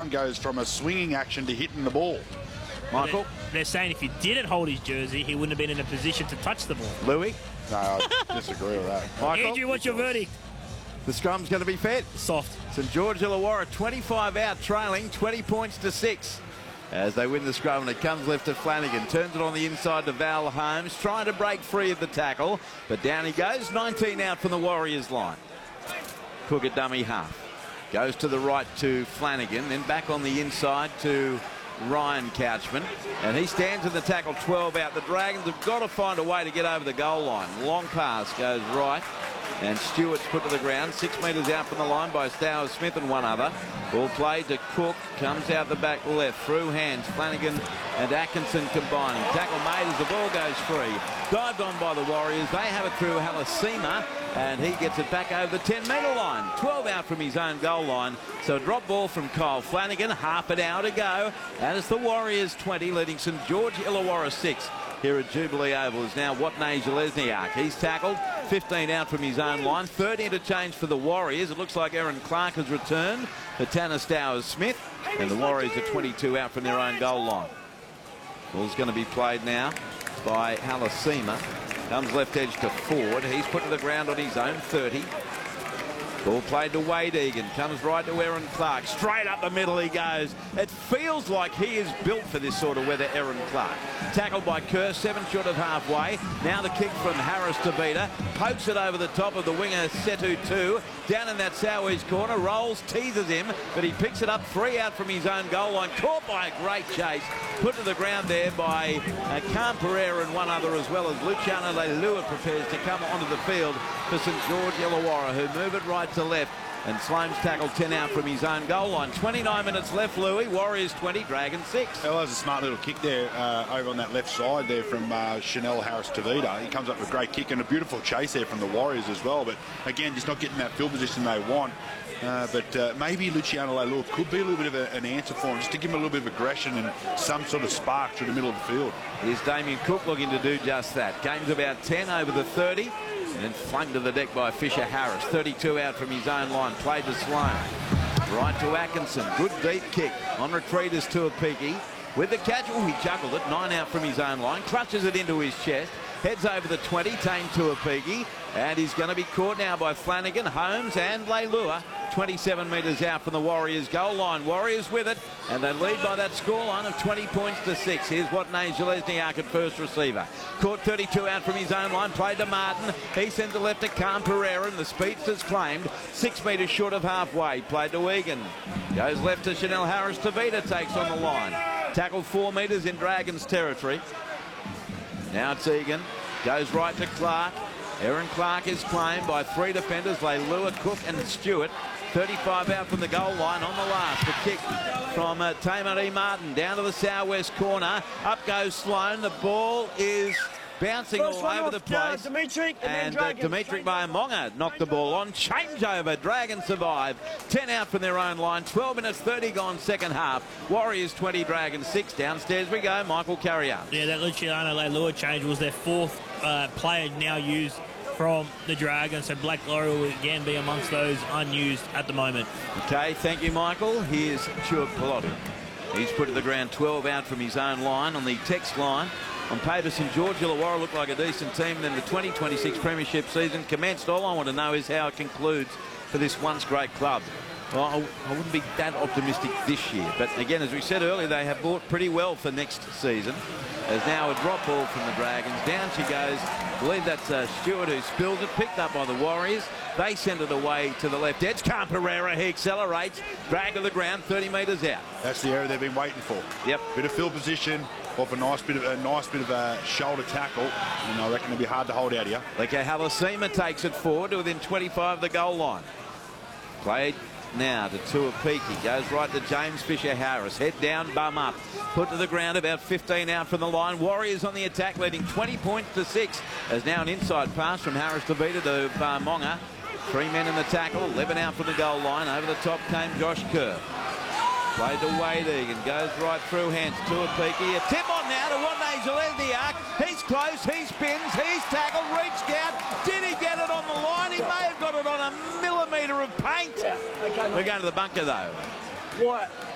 goes from a swinging action to hitting the ball. Michael? They're saying if he didn't hold his jersey, he wouldn't have been in a position to touch the ball. Louis? No, I disagree with that. Michael? Andrew, what's your verdict? The scrum's going to be fed. Soft. St George Illawarra 25 out, trailing 20 points to 6. As they win the scrum, and it comes left to Flanagan. Turns it on the inside to Val Holmes, trying to break free of the tackle. But down he goes, 19 out from the Warriors line. Cook at dummy half. Goes to the right to Flanagan, then back on the inside to Ryan Couchman. And he stands in the tackle, 12 out. The Dragons have got to find a way to get over the goal line. Long pass goes right. And Stewart's put to the ground, 6 metres out from the line by Stowers Smith and one other. Ball played to Cook, comes out the back left, through hands, Flanagan and Atkinson combining. Tackle made as the ball goes free. Dived on by the Warriors, they have it through Halasima, and he gets it back over the 10-metre line. 12 out from his own goal line, so a drop ball from Kyle Flanagan, half an hour to go, and it's the Warriors 20, leading St George Illawarra 6. Here at Jubilee Oval is now Watney Zalesniak. He's tackled, 15 out from his own line, 30 interchange for the Warriors. It looks like Aaron Clark has returned for Tanner Stowers Smith, and the Warriors are 22 out from their own goal line. Ball's going to be played now by Halasima. Comes left edge to Ford. He's put to the ground on his own 30. Ball played to Wade Egan. Comes right to Aaron Clark. Straight up the middle he goes. It feels like he is built for this sort of weather, Aaron Clark. Tackled by Kerr, 7 short of halfway. Now the kick from Harris to Vita. Pokes it over the top of the winger, Setu 2. Down in that southeast corner. Rolls, teases him, but he picks it up 3 out from his own goal line. Caught by a great chase. Put to the ground there by Cam Pereira and one other, as well as Luciano Leilua prepares to come onto the field for St George Illawarra, who move it right to left. And Sloane's tackled 10 out from his own goal line. 29 minutes left, Louis. Warriors 20, Dragons 6. Well, that was a smart little kick there over on that left side there from Chanel Harris Tavita. He comes up with a great kick and a beautiful chase there from the Warriors as well. But again, just not getting that field position they want. But maybe Luciano Leilua could be a little bit of an answer for him, just to give him a little bit of aggression and some sort of spark through the middle of the field. Here's Damien Cook looking to do just that. Game's about 10 over the 30. And then flung to the deck by Fisher Harris. 32 out from his own line. Played to Sloane. Right to Atkinson. Good deep kick. On retreat is Tuapiki. With the catch, he juggled it. 9 out from his own line. Clutches it into his chest. Heads over the 20. Tame Tuapiki. And he's going to be caught now by Flanagan, Holmes and Leilua. 27 metres out from the Warriors goal line. Warriors with it, and they lead by that scoreline of 20 points to 6. Here's Watney Zalesniak at first receiver. Caught 32 out from his own line, played to Martin. He sends it left to Cam Pereira, and the speedster's claimed 6 metres short of halfway. Played to Egan. Goes left to Chanel Harris. Tavita takes on the line. Tackled 4 metres in Dragons territory. Now it's Egan. Goes right to Clark. Aaron Clark is claimed by 3 defenders, Leilua, Cook and Stewart. 35 out from the goal line on the last. The kick from Tamari Martin down to the southwest corner. Up goes Sloane. The ball is bouncing all over the place. Dimitri and Dimitri Mayamonga knocked the ball on. Changeover. Dragons survive. 10 out from their own line. 12 minutes 30 gone second half. Warriors 20, Dragons 6. Downstairs we go. Michael Carrier. Yeah, that Luciano Leilua change was their 4th player now used from the Dragons, so Black Glory will again be amongst those unused at the moment. Okay, thank you, Michael. Here's Stuart Pilotti. He's put to the ground 12 out from his own line. On the text line, on paper, St George Illawarra looked like a decent team. Then the 2026 Premiership season commenced. All I want to know is how it concludes for this once great club. Well, I wouldn't be that optimistic this year. But again, as we said earlier, they have bought pretty well for next season. There's now a drop ball from the Dragons. Down she goes. I believe that's Stewart who spills it. Picked up by the Warriors. They send it away to the left edge. Cam Pereira, he accelerates. Drag to the ground, 30 metres out. That's the area they've been waiting for. Yep. Bit of field position, off a nice bit of a shoulder tackle, and I reckon it'll be hard to hold out here. Okay, Halasima takes it forward to within 25 of the goal line. Played now to Tuapiki. Goes right to James Fisher Harris. Head down, bum up. Put to the ground, about 15 out from the line. Warriors on the attack, leading 20 points to 6. There's now an inside pass from Harris Tavita to Monga. 3 men in the tackle, 11 out from the goal line. Over the top came Josh Kerr. Played to Wade Egan. Goes right through hands. Tuapiki. A tip on now to Watney Zalesniak. He's close. He spins. He's tackled. Reached out. Did he get it on the line? He may have got it on a millimetre of paint. Yeah, okay, We're going to the bunker though. What?